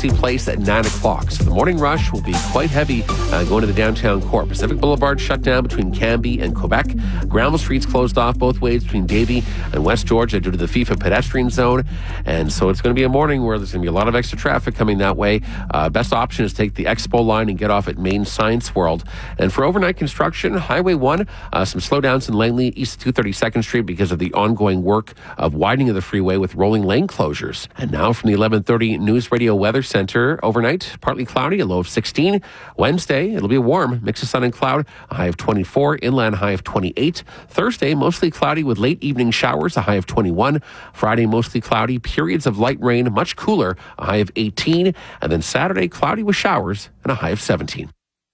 BC Place at 9 o'clock. So the morning rush will be quite heavy going to the downtown core. Pacific Boulevard shut down between Cambie and Quebec. Granville Street's closed off both ways between Davie and West Georgia due to the FIFA pedestrian zone. And so it's going to be a morning where there's going to be a lot of extra traffic coming that way. Best option is take the Expo line and get off at Main Science World. And for overnight construction, Highway 1, some slowdowns in Langley east of 232nd Street because of the ongoing work of widening of the freeway with rolling lane closures. And now from the 11:30 News Radio Weather Center, overnight, partly cloudy, a low of 16. Wednesday, it'll be warm, mix of sun and cloud, a high of 24, inland high of 28. Thursday, mostly cloudy with late evening showers, a high of 21. Friday, mostly cloudy, periods of light rain, much cooler, a high of 18. And then Saturday, cloudy with showers and a high of 17.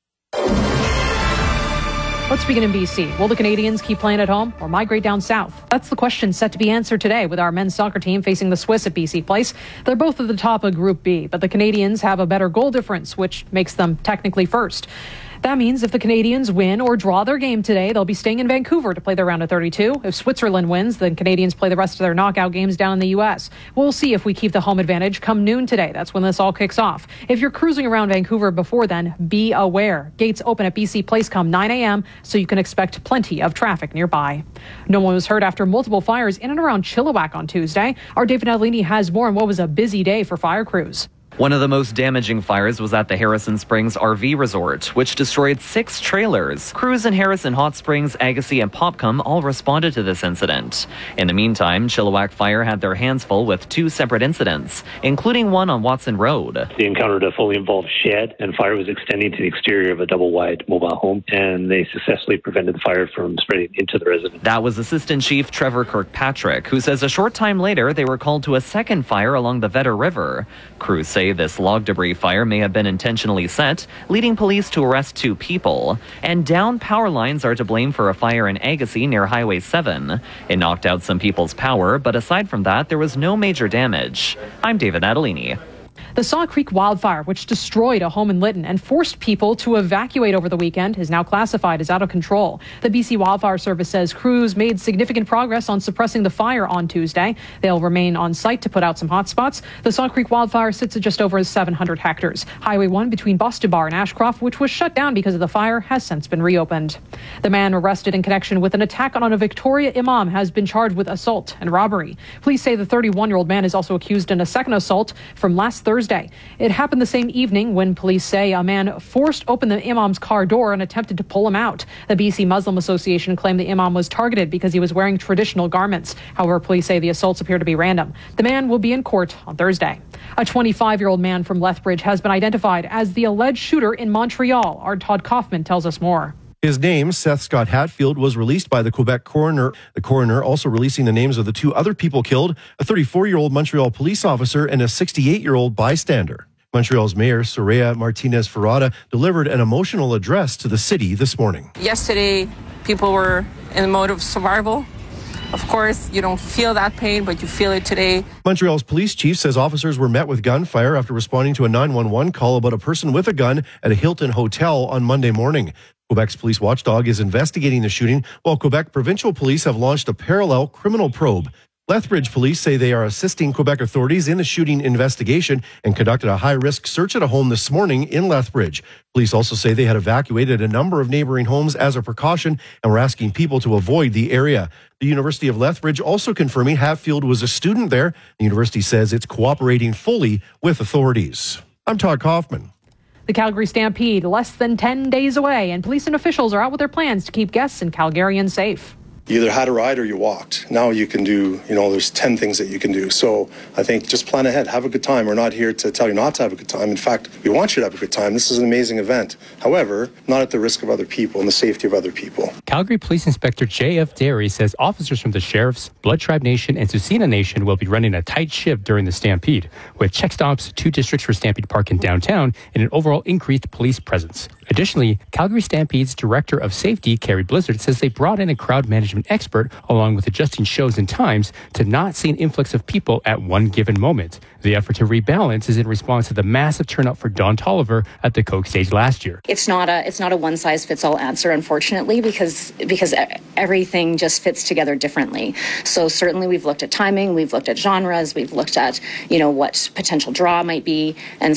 Let's begin in BC. Will the Canadians keep playing at home or migrate down south? That's the question set to be answered today with our men's soccer team facing the Swiss at BC Place. They're both at the top of Group B, but the Canadians have a better goal difference, which makes them technically first. That means if the Canadians win or draw their game today, they'll be staying in Vancouver to play their round of 32. If Switzerland wins, then Canadians play the rest of their knockout games down in the U.S. We'll see if we keep the home advantage come noon today. That's when this all kicks off. If you're cruising around Vancouver before then, be aware. Gates open at BC Place come 9 a.m., so you can expect plenty of traffic nearby. No one was hurt after multiple fires in and around Chilliwack on Tuesday. Our David Adelini has more on what was a busy day for fire crews. One of the most damaging fires was at the Harrison Springs RV Resort, which destroyed 6 trailers. Crews in Harrison Hot Springs, Agassiz, and Popcom all responded to this incident. In the meantime, Chilliwack Fire had their hands full with 2 separate incidents, including one on Watson Road. They encountered a fully involved shed, and fire was extending to the exterior of a double-wide mobile home, and they successfully prevented the fire from spreading into the residence. That was Assistant Chief Trevor Kirkpatrick, who says a short time later they were called to a second fire along the Vedder River. Crews say this log debris fire may have been intentionally set, leading police to arrest 2 people. And downed power lines are to blame for a fire in Agassiz near Highway 7. It knocked out some people's power, but aside from that, there was no major damage. I'm David Adelini. The Saw Creek wildfire, which destroyed a home in Lytton and forced people to evacuate over the weekend, is now classified as out of control. The BC Wildfire Service says crews made significant progress on suppressing the fire on Tuesday. They'll remain on site to put out some hotspots. The Saw Creek wildfire sits at just over 700 hectares. Highway 1 between Boston Bar and Ashcroft, which was shut down because of the fire, has since been reopened. The man arrested in connection with an attack on a Victoria imam has been charged with assault and robbery. Police say the 31-year-old man is also accused in a second assault from last Thursday. It happened the same evening when police say a man forced open the imam's car door and attempted to pull him out. The BC Muslim Association claimed the imam was targeted because he was wearing traditional garments. However, police say the assaults appear to be random. The man will be in court on Thursday. A 25-year-old man from Lethbridge has been identified as the alleged shooter in Montreal. Our Todd Kaufman tells us more. His name, Seth Scott Hatfield, was released by the Quebec coroner. The coroner also releasing the names of the 2 other people killed, a 34-year-old Montreal police officer and a 68-year-old bystander. Montreal's Mayor, Soraya Martinez-Ferrada, delivered an emotional address to the city this morning. Yesterday, people were in the mode of survival. Of course, you don't feel that pain, but you feel it today. Montreal's police chief says officers were met with gunfire after responding to a 911 call about a person with a gun at a Hilton hotel on Monday morning. Quebec's police watchdog is investigating the shooting, while Quebec provincial police have launched a parallel criminal probe. Lethbridge police say they are assisting Quebec authorities in the shooting investigation and conducted a high-risk search at a home this morning in Lethbridge. Police also say they had evacuated a number of neighboring homes as a precaution and were asking people to avoid the area. The University of Lethbridge also confirming Hatfield was a student there. The university says it's cooperating fully with authorities. I'm Todd Kaufman. The Calgary Stampede less than 10 days away, and police and officials are out with their plans to keep guests and Calgarians safe. You either had a ride or you walked. Now you can do, there's 10 things that you can do. So I think just plan ahead, have a good time. We're not here to tell you not to have a good time. In fact, we want you to have a good time. This is an amazing event. However, not at the risk of other people and the safety of other people. Calgary Police Inspector J.F. Derry says officers from the Sheriffs, Blood Tribe Nation, and Tsuut'ina Nation will be running a tight shift during the Stampede, with check stops, 2 districts for Stampede Park in downtown, and an overall increased police presence. Additionally, Calgary Stampede's Director of Safety, Carrie Blizzard, says they brought in a crowd management expert along with adjusting shows and times to not see an influx of people at one given moment. The effort to rebalance is in response to the massive turnout for Don Tolliver at the Coke stage last year. It's not a one-size-fits-all answer, unfortunately, because everything just fits together differently. So certainly we've looked at timing, we've looked at genres, we've looked at, what potential draw might be, and